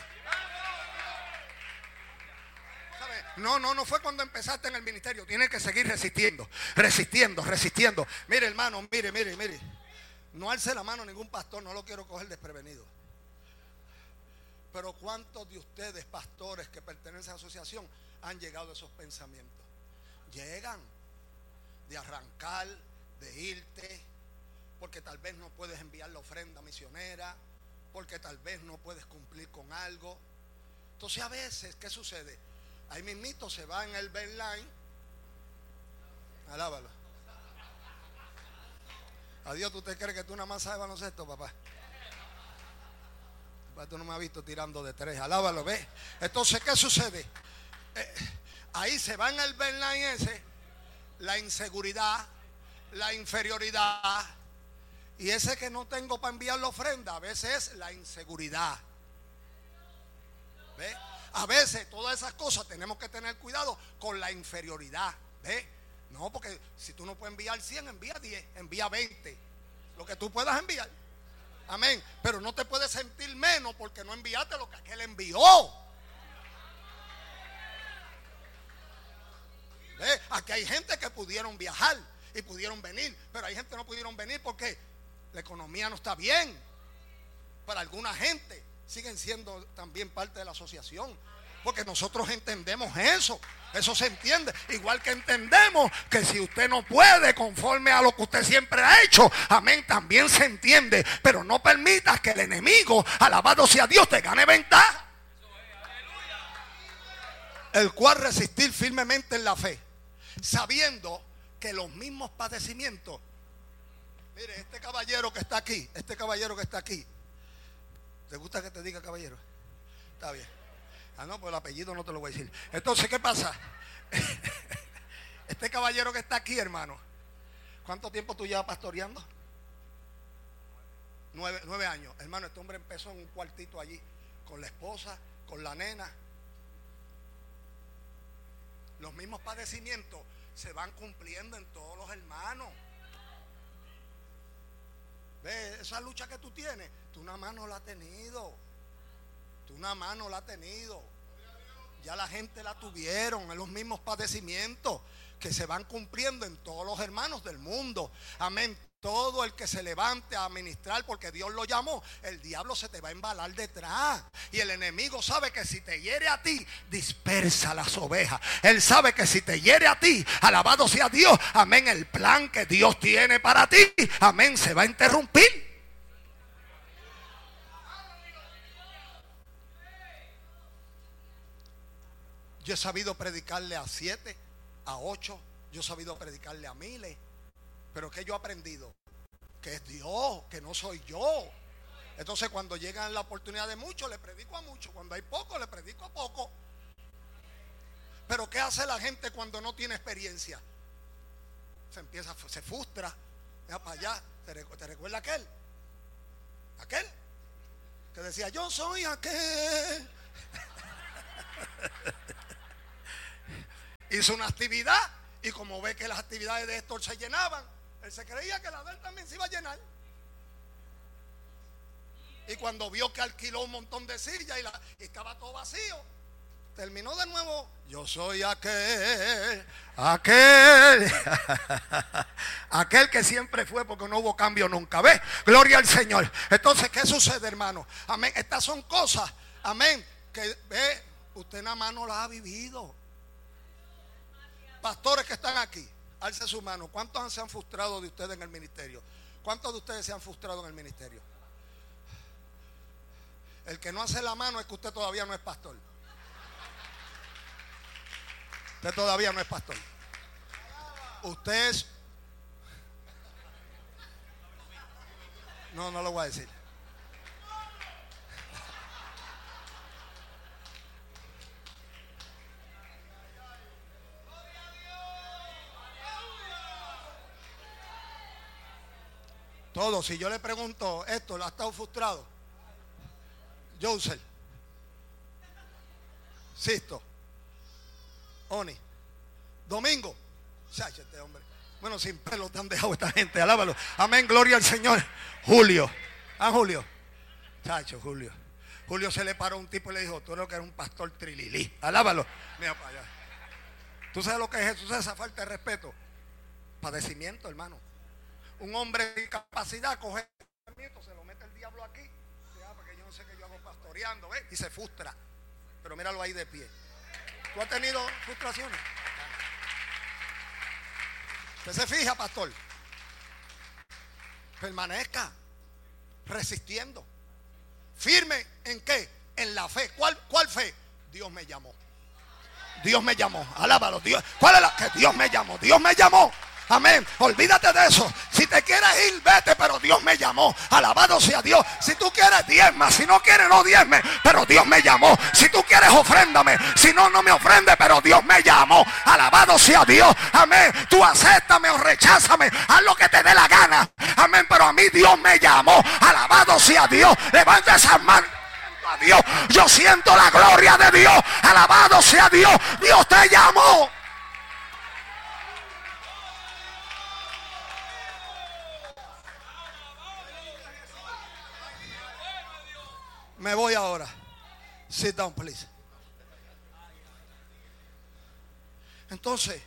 ¿Sabe? No, no, no fue cuando empezaste en el ministerio. Tienes que seguir resistiendo, resistiendo, resistiendo. Mire, hermano, mire, mire, mire. No alce la mano a ningún pastor, no lo quiero coger desprevenido. Pero ¿cuántos de ustedes, pastores que pertenecen a la asociación, han llegado a esos pensamientos? Llegan de arrancar, de irte, porque tal vez no puedes enviar la ofrenda misionera, porque tal vez no puedes cumplir con algo. Entonces a veces, ¿qué sucede? Ahí mismito se va en el Line. Alábalo. Adiós, ¿tú te crees que tú nada más sabes baloncesto, papá? Papá, tú no me has visto tirando de tres. Alábalo, ¿ves? Entonces, ¿qué sucede? Eh, ahí se va en el Line ese, la inseguridad, la inferioridad, y ese que no tengo para enviar la ofrenda, a veces es la inseguridad. ¿Ve? A veces todas esas cosas tenemos que tener cuidado con la inferioridad. ¿Ve? No, porque si tú no puedes enviar cien, envía diez, envía veinte, lo que tú puedas enviar. Amén. Pero no te puedes sentir menos porque no enviaste lo que aquel envió. ¿Ve? Aquí hay gente que pudieron viajar y pudieron venir, pero hay gente que no pudieron venir porque la economía no está bien. Para alguna gente siguen siendo también parte de la asociación, porque nosotros entendemos eso. Eso se entiende, igual que entendemos que si usted no puede conforme a lo que usted siempre ha hecho, amén, también se entiende. Pero no permitas que el enemigo, alabado sea Dios, te gane ventaja. El cual resistir firmemente en la fe, sabiendo que los mismos padecimientos. Mire, este caballero que está aquí, este caballero que está aquí, ¿te gusta que te diga caballero? Está bien. Ah, no, pues el apellido no te lo voy a decir. Entonces, ¿qué pasa? Este caballero que está aquí, hermano, ¿cuánto tiempo tú llevas pastoreando? Nueve, nueve años. Hermano, este hombre empezó en un cuartito allí, con la esposa, con la nena. Los mismos padecimientos se van cumpliendo en todos los hermanos. ¿Ves? Esa lucha que tú tienes, tú nada más no la has tenido. Tú nada más no la has tenido. Ya la gente la tuvieron. En los mismos padecimientos que se van cumpliendo en todos los hermanos del mundo. Amén. Todo el que se levante a ministrar porque Dios lo llamó, el diablo se te va a embalar detrás. Y el enemigo sabe que si te hiere a ti, dispersa las ovejas. Él sabe que si te hiere a ti, alabado sea Dios, amén, el plan que Dios tiene para ti, amén, se va a interrumpir. Yo he sabido predicarle a siete, a ocho, yo he sabido predicarle a miles. Pero que yo he aprendido que es Dios, que no soy yo. Entonces cuando llega la oportunidad de muchos, le predico a muchos. Cuando hay poco, le predico a poco. Pero ¿qué hace la gente cuando no tiene experiencia? Se empieza, se frustra. Mira para allá. ¿Te, recu- ¿Te recuerda aquel? Aquel que decía, yo soy aquel. Hizo una actividad y como ve que las actividades de Héctor se llenaban, él se creía que la de él también se iba a llenar. Y cuando vio que alquiló un montón de sillas y, la, y estaba todo vacío, terminó de nuevo. Yo soy aquel, aquel, aquel que siempre fue, porque no hubo cambio nunca. ¿Ves? Gloria al Señor. Entonces, ¿qué sucede, hermano? Amén. Estas son cosas, amén, que ve, usted nada más no las ha vivido. Pastores que están aquí, alce su mano. ¿Cuántos se han frustrado de ustedes en el ministerio? ¿Cuántos de ustedes se han frustrado en el ministerio? El que no hace la mano es que usted todavía no es pastor. Usted todavía no es pastor. Usted es... No, no lo voy a decir. Todo, si yo le pregunto esto, ¿ha estado frustrado? Joseph, Sisto, Oni, Domingo, chacho, este hombre, bueno, sin pelo te han dejado esta gente, alábalo, amén, gloria al Señor. Julio, ah, Julio, chacho, Julio, Julio se le paró a un tipo y le dijo, tú eres lo que era un pastor trililí, alábalo, mira para allá. ¿Tú sabes lo que es eso? Esa falta de respeto, padecimiento, hermano. Un hombre de capacidad coge se lo mete el diablo aquí, porque yo no sé qué yo hago pastoreando, ¿ves? Y se frustra. Pero míralo ahí de pie. ¿Tú has tenido frustraciones? ¿Usted se fija, pastor? Permanezca resistiendo. Firme en qué? En la fe. ¿Cuál, cuál fe? Dios me llamó. Dios me llamó. Alábalo. Dios. ¿Cuál es la? Que Dios me llamó. Dios me llamó. Amén. Olvídate de eso. Si te quieres ir, vete, pero Dios me llamó. Alabado sea Dios. Si tú quieres, diezma. Si no quieres, no diezme, pero Dios me llamó. Si tú quieres, ofréndame. Si no, no me ofrende, pero Dios me llamó. Alabado sea Dios. Amén. Tú acéptame o recházame. Haz lo que te dé la gana. Amén. Pero a mí Dios me llamó. Alabado sea Dios. Levanta esas manos. A Dios. Yo siento la gloria de Dios. Alabado sea Dios. Dios te llamó. Me voy ahora. Sit down, please. Entonces,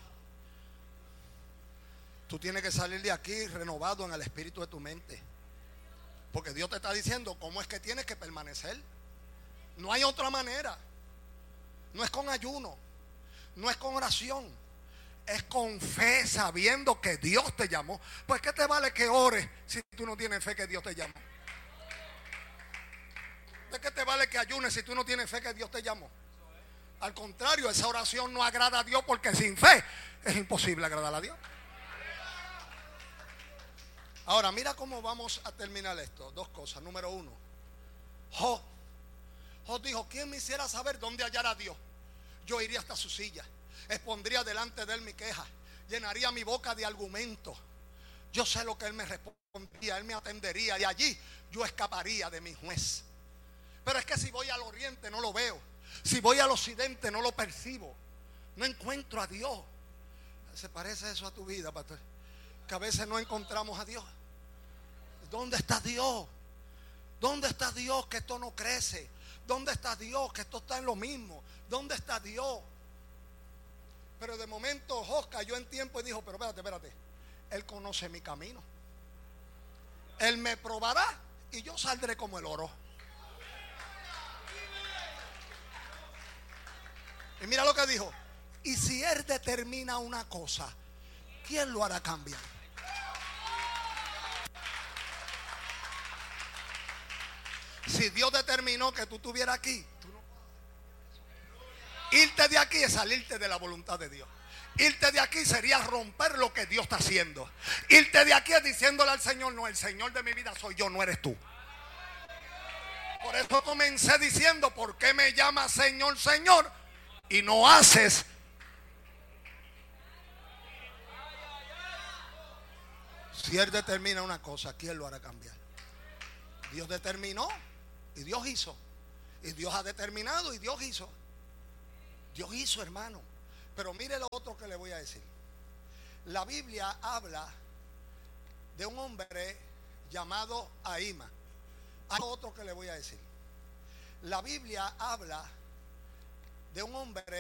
tú tienes que salir de aquí renovado en el espíritu de tu mente. Porque Dios te está diciendo cómo es que tienes que permanecer. No hay otra manera. No es con ayuno. No es con oración. Es con fe, sabiendo que Dios te llamó. Pues ¿qué te vale que ores si tú no tienes fe que Dios te llamó? ¿De qué te vale que ayunes si tú no tienes fe que Dios te llamó? Al contrario, esa oración no agrada a Dios, porque sin fe es imposible agradar a Dios. Ahora, mira cómo vamos a terminar esto. Dos cosas. Número uno, Job. Job dijo, ¿quién me hiciera saber dónde hallar a Dios? Yo iría hasta su silla, expondría delante de él mi queja, llenaría mi boca de argumentos. Yo sé lo que él me respondía, él me atendería, y allí yo escaparía de mi juez. Pero es que si voy al oriente no lo veo. Si voy al occidente no lo percibo. No encuentro a Dios. ¿Se parece eso a tu vida, pastor? Que a veces no encontramos a Dios. ¿Dónde está Dios? ¿Dónde está Dios que esto no crece? ¿Dónde está Dios que esto está en lo mismo? ¿Dónde está Dios? Pero de momento Job cayó en tiempo y dijo, pero espérate, espérate. Él conoce mi camino. Él me probará y yo saldré como el oro. Y mira lo que dijo. Y si él determina una cosa, ¿quién lo hará cambiar? Si Dios determinó que tú estuvieras aquí, tú no... irte de aquí es salirte de la voluntad de Dios. Irte de aquí sería romper lo que Dios está haciendo. Irte de aquí es diciéndole al Señor, no, el Señor de mi vida soy yo, no eres tú. Por eso comencé diciendo, ¿por qué me llamas Señor, Señor? Y no haces. Si Él determina una cosa, ¿quién lo hará cambiar? Dios determinó y Dios hizo. Y Dios ha determinado y Dios hizo. Dios hizo, hermano. Pero mire lo otro que le voy a decir. La Biblia habla de un hombre llamado Ahima. Hay otro que le voy a decir. La Biblia habla de un hombre